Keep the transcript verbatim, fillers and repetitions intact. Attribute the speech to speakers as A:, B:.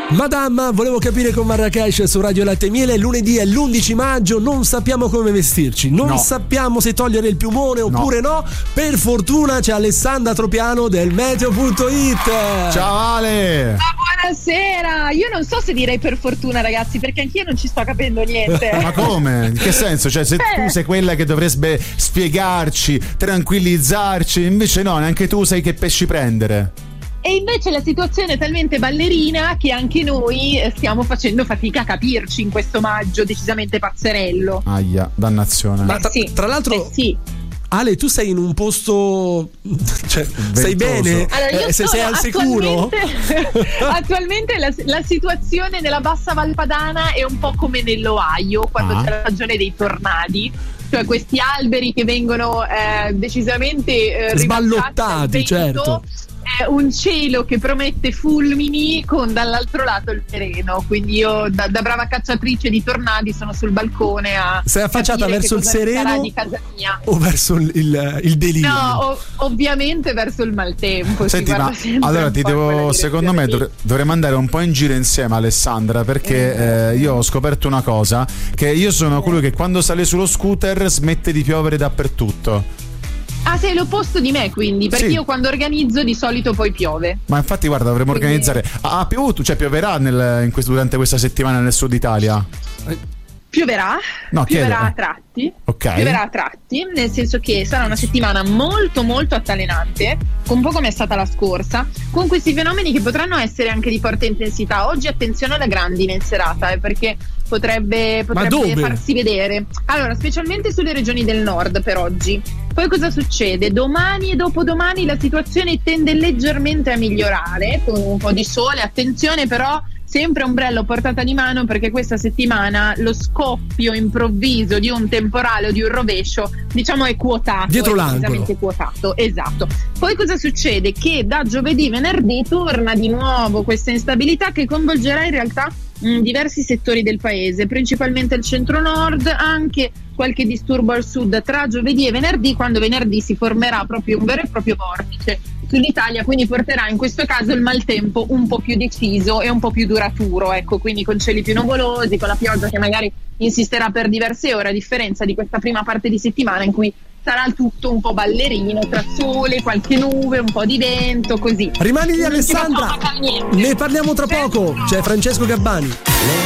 A: Madame, volevo capire con Marrakesh su Radio Latte e Miele. Lunedì è l'undici maggio, non sappiamo come vestirci, non
B: no.
A: sappiamo se togliere il piumone oppure no. no. Per fortuna c'è Alessandra Tropiano del meteo punto it.
B: Ciao Ale.
C: Ah, buonasera. Io non so se direi per fortuna, ragazzi, perché anch'io non ci sto capendo niente.
B: Ma come? In che senso? Cioè, se eh. tu sei quella che dovrebbe spiegarci, tranquillizzarci, invece no, neanche tu sai che pesci prendere.
C: E invece la situazione è talmente ballerina che anche noi stiamo facendo fatica a capirci in questo maggio decisamente pazzerello.
B: Aia, dannazione.
A: Ma tra,
C: sì.
A: tra l'altro
C: eh sì.
A: Ale, tu sei in un posto, cioè, stai bene?
C: Allora, io
A: eh, se sei al sicuro?
C: Attualmente la, la situazione nella bassa Valpadana è un po' come nell'Ohio quando ah. c'è la stagione dei tornadi, cioè questi alberi che vengono eh, decisamente eh,
A: sballottati, certo.
C: È un cielo che promette fulmini con dall'altro lato il sereno, quindi io da, da brava cacciatrice di tornadi sono sul balcone a
A: sei affacciata verso il sereno
C: di casa mia.
A: O verso il, il, il delirio?
C: No, ov- ovviamente verso il maltempo.
B: Senti, ma allora ti devo, secondo me dovre- dovremmo andare un po' in giro insieme, Alessandra, perché eh. Eh, io ho scoperto una cosa, che io sono quello che quando sale sullo scooter smette di piovere dappertutto.
C: Ah, sei l'opposto di me, quindi, perché sì. io quando organizzo di solito poi piove.
B: Ma infatti guarda, dovremmo quindi... organizzare. Ah, ha piovuto, cioè pioverà nel, in questo, durante questa settimana nel sud Italia?
C: Pioverà,
B: no,
C: pioverà a tratti,
B: okay.
C: pioverà a tratti, nel senso che sarà una settimana molto molto altalenante, un po' come è stata la scorsa, con questi fenomeni che potranno essere anche di forte intensità. Oggi attenzione alla grandine in serata, eh, perché potrebbe, potrebbe farsi vedere. Allora, specialmente sulle regioni del nord per oggi. Poi cosa succede? Domani e dopodomani la situazione tende leggermente a migliorare, con un po' di sole, attenzione però sempre ombrello a portata di mano, perché questa settimana lo scoppio improvviso di un temporale o di un rovescio, diciamo, è quotato,
A: dietro
C: è
A: l'angolo,
C: quotato, esatto. Poi cosa succede? Che da giovedì venerdì torna di nuovo questa instabilità che coinvolgerà in realtà mh, diversi settori del paese, principalmente il centro-nord, anche qualche disturbo al sud tra giovedì e venerdì, quando venerdì si formerà proprio un vero e proprio vortice sull'Italia, quindi porterà in questo caso il maltempo un po' più deciso e un po' più duraturo, ecco, quindi con cieli più nuvolosi, con la pioggia che magari insisterà per diverse ore, a differenza di questa prima parte di settimana in cui sarà tutto un po' ballerino, tra sole, qualche nube, un po' di vento, così.
A: Rimani lì, Alessandra, ne parliamo tra poco, c'è Francesco Gabbani.